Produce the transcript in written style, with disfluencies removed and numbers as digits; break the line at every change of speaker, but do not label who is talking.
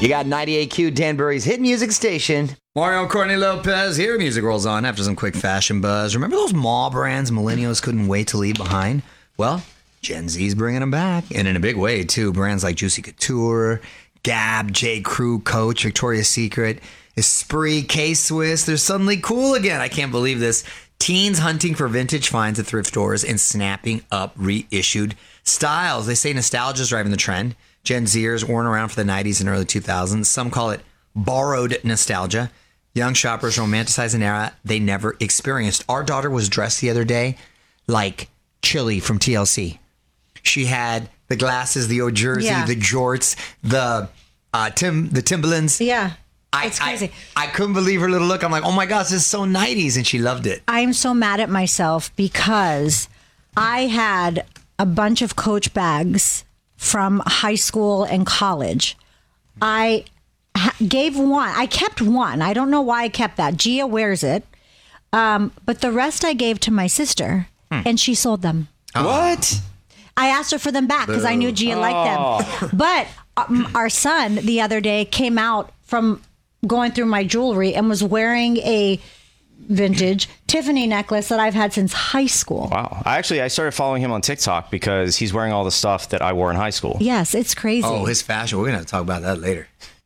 You got 98Q, Danbury's hit music station.
Mario Courtney Lopez here. Music rolls on after some quick fashion buzz. Remember those mall brands millennials couldn't wait to leave behind? Well, Gen Z's bringing them back, and in a big way, too. Brands like Juicy Couture, Gap, J. Crew, Coach, Victoria's Secret, Esprit, K-Swiss. They're suddenly cool again. I can't believe this. Teens hunting for vintage finds at thrift stores and snapping up reissued styles. They say nostalgia is driving the trend. Gen Zers weren't around for the 90s and early 2000s. Some call it borrowed nostalgia. Young shoppers romanticize an era they never experienced. Our daughter was dressed the other day like Chili from TLC. She had the glasses, the old jersey, the jorts, the Timberlands.
Yeah. It's crazy.
I couldn't believe her little look. I'm like, oh my gosh, this is so 90s. And she loved it.
I'm so mad at myself because I had a bunch of Coach bags from high school and college. I gave one. I kept one. I don't know why I kept that. Gia wears it. But the rest I gave to my sister and she sold them.
What?
I asked her for them back because I knew Gia liked them. But our son the other day came out from going through my jewelry and was wearing a vintage Tiffany necklace that I've had since high school.
Wow. I started following him on TikTok because he's wearing all the stuff that I wore in high school.
Yes, it's crazy.
Oh, his fashion. We're going to talk about that later.